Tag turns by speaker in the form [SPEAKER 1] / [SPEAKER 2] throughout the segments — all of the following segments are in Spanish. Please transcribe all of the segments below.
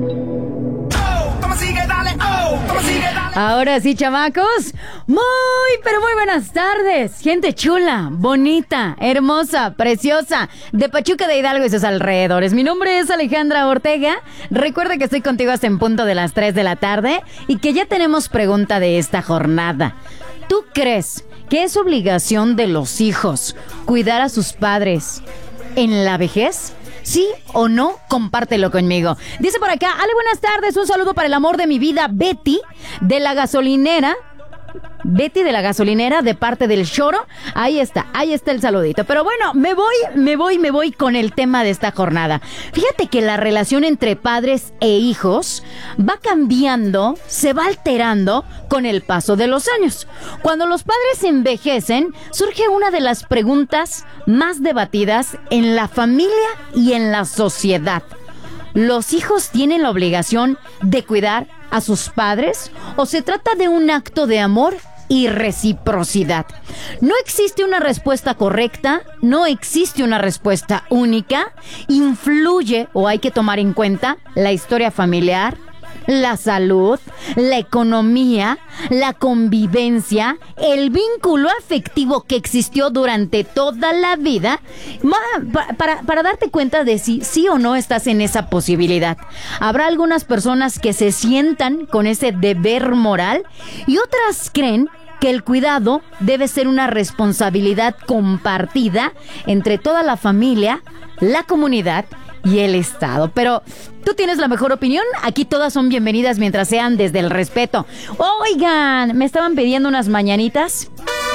[SPEAKER 1] Ahora sí, chamacos, pero muy buenas tardes. Gente chula, bonita, hermosa, preciosa, de Pachuca de Hidalgo y sus alrededores. Mi nombre es Alejandra Ortega. Recuerda que estoy contigo hasta en punto de las 3 de la tarde y que ya tenemos pregunta de esta jornada. ¿Tú crees que es obligación de los hijos cuidar a sus padres en la vejez? ¿Sí o no? Compártelo conmigo. Dice por acá, Ale, buenas tardes. Un saludo para el amor de mi vida, Betty, de la gasolinera. Betty de la gasolinera, de parte del Choro. Ahí está el saludito. Pero bueno, me voy con el tema de esta jornada. Fíjate que la relación entre padres e hijos va cambiando, se va alterando con el paso de los años. Cuando los padres envejecen, surge una de las preguntas más debatidas en la familia y en la sociedad. ¿Los hijos tienen la obligación de cuidar a sus padres o se trata de un acto de amor y reciprocidad? No existe una respuesta correcta, no existe una respuesta única. Influye o hay que tomar en cuenta la historia familiar, la salud, la economía, la convivencia, el vínculo afectivo que existió durante toda la vida para darte cuenta de si sí o no estás en esa posibilidad. Habrá algunas personas que se sientan con ese deber moral y otras creen que el cuidado debe ser una responsabilidad compartida entre toda la familia, la comunidad y el Estado. Pero tú tienes la mejor opinión. Aquí todas son bienvenidas mientras sean desde el respeto. Oigan, me estaban pidiendo unas mañanitas.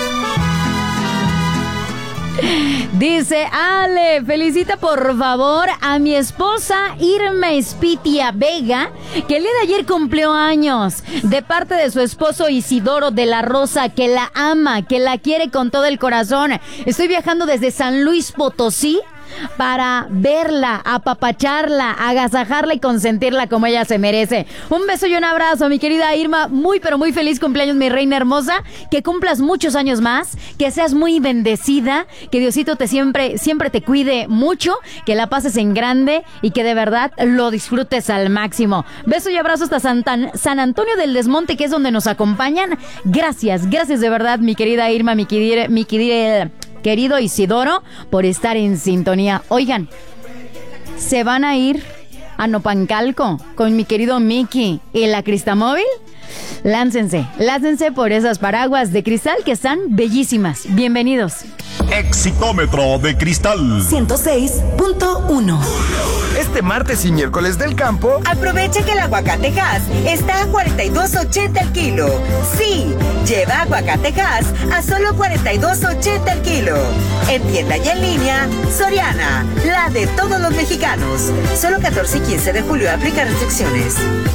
[SPEAKER 1] Dice Ale, felicita por favor a mi esposa Irma Espitia Vega, que el día de ayer cumplió años, de parte de su esposo Isidoro de la Rosa, que la ama, que la quiere con todo el corazón. Estoy viajando desde San Luis Potosí para verla, apapacharla, agasajarla y consentirla como ella se merece. Un beso y un abrazo, mi querida Irma. Muy, pero muy feliz cumpleaños, mi reina hermosa. Que cumplas muchos años más, que seas muy bendecida, que Diosito te siempre te cuide mucho, que la pases en grande y que de verdad lo disfrutes al máximo. Beso y abrazo hasta San Antonio del Desmonte, que es donde nos acompañan. Gracias de verdad, mi querida Irma, mi querido Isidoro, por estar en sintonía. Oigan, ¿se van a ir a Nopancalco con mi querido Mickey y la Cristamóvil? Láncense por esas paraguas de cristal que están bellísimas. Bienvenidos.
[SPEAKER 2] Exitómetro de cristal
[SPEAKER 3] 106.1.
[SPEAKER 4] Este martes y miércoles del campo,
[SPEAKER 3] aprovecha que el aguacatejas está a 42.80 el kilo. Sí, lleva aguacatejas a solo 42.80 el kilo. En tienda y en línea, Soriana, la de todos los mexicanos. Solo 14 y 15 de julio aplica restricciones.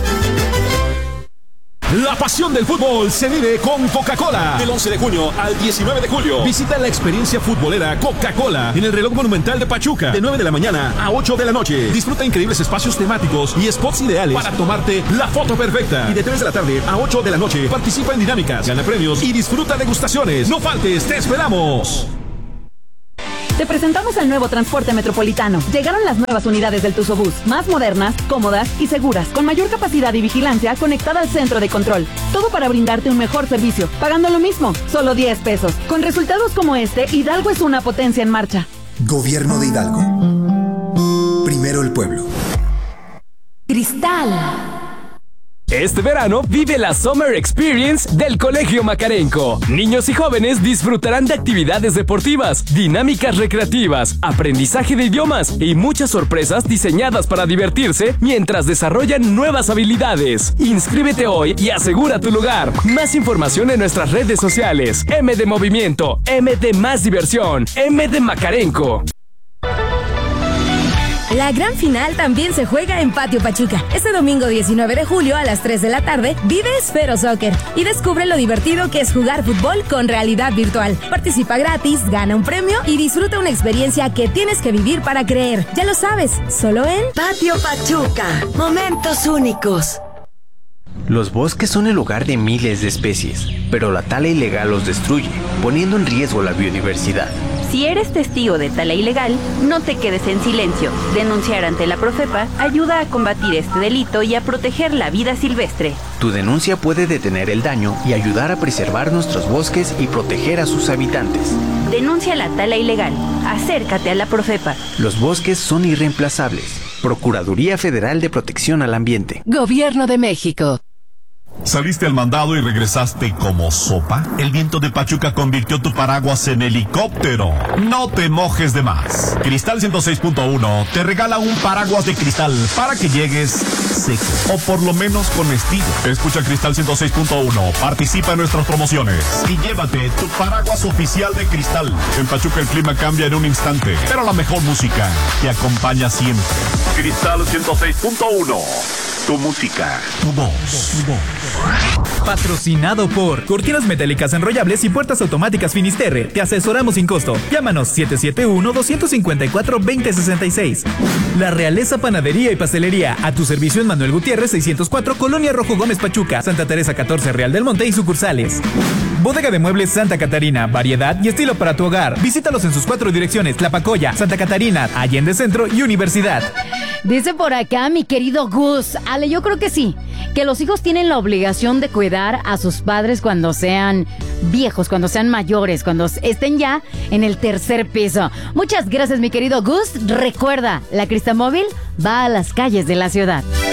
[SPEAKER 5] La pasión del fútbol se vive con Coca-Cola. Del 11 de junio al 19 de julio. Visita la experiencia futbolera Coca-Cola en el Reloj Monumental de Pachuca, de 9 de la mañana a 8 de la noche. Disfruta increíbles espacios temáticos y spots ideales para tomarte la foto perfecta. Y de 3 de la tarde a 8 de la noche participa en dinámicas, gana premios y disfruta degustaciones. No faltes, te esperamos.
[SPEAKER 6] Te presentamos el nuevo transporte metropolitano. Llegaron las nuevas unidades del Tuzobús, más modernas, cómodas y seguras, con mayor capacidad y vigilancia conectada al centro de control. Todo para brindarte un mejor servicio, pagando lo mismo, solo 10 pesos. Con resultados como este, Hidalgo es una potencia en marcha.
[SPEAKER 7] Gobierno de Hidalgo. Primero el pueblo.
[SPEAKER 3] Cristal.
[SPEAKER 8] Este verano vive la Summer Experience del Colegio Macarenco. Niños y jóvenes disfrutarán de actividades deportivas, dinámicas recreativas, aprendizaje de idiomas y muchas sorpresas diseñadas para divertirse mientras desarrollan nuevas habilidades. Inscríbete hoy y asegura tu lugar. Más información en nuestras redes sociales. M de Movimiento, M de Más Diversión, M de Macarenco.
[SPEAKER 9] La gran final también se juega en Patio Pachuca. Este domingo 19 de julio a las 3 de la tarde vive Esfero Soccer y descubre lo divertido que es jugar fútbol con realidad virtual. Participa gratis, gana un premio y disfruta una experiencia que tienes que vivir para creer. Ya lo sabes, solo en
[SPEAKER 3] Patio Pachuca. Momentos únicos.
[SPEAKER 10] Los bosques son el hogar de miles de especies, pero la tala ilegal los destruye, poniendo en riesgo la biodiversidad.
[SPEAKER 11] Si eres testigo de tala ilegal, no te quedes en silencio. Denunciar ante la Profepa ayuda a combatir este delito y a proteger la vida silvestre.
[SPEAKER 10] Tu denuncia puede detener el daño y ayudar a preservar nuestros bosques y proteger a sus habitantes.
[SPEAKER 11] Denuncia la tala ilegal. Acércate a la Profepa.
[SPEAKER 10] Los bosques son irreemplazables. Procuraduría Federal de Protección al Ambiente.
[SPEAKER 12] Gobierno de México.
[SPEAKER 2] ¿Saliste al mandado y regresaste como sopa? El viento de Pachuca convirtió tu paraguas en helicóptero. No te mojes de más. Cristal 106.1 te regala un paraguas de cristal para que llegues seco, o por lo menos con estilo. Escucha Cristal 106.1, participa en nuestras promociones y llévate tu paraguas oficial de Cristal. En Pachuca el clima cambia en un instante, pero la mejor música te acompaña siempre. Cristal 106.1. Tu música, tu voz.
[SPEAKER 13] Patrocinado por Cortinas Metálicas Enrollables y Puertas Automáticas Finisterre. Te asesoramos sin costo. Llámanos 771-254-2066. La Realeza Panadería y Pastelería. A tu servicio en Manuel Gutiérrez 604, Colonia Rojo Gómez Pachuca, Santa Teresa 14, Real del Monte y sucursales. Bodega de Muebles Santa Catarina. Variedad y estilo para tu hogar. Visítalos en sus 4 direcciones: Tlapacoya, Santa Catarina, Allende Centro y Universidad.
[SPEAKER 1] Dice por acá mi querido Gus. Ale, yo creo que sí, que los hijos tienen la obligación de cuidar a sus padres cuando sean viejos, cuando sean mayores, cuando estén ya en el tercer piso. Muchas gracias, mi querido Gus. Recuerda, la Cristamóvil va a las calles de la ciudad.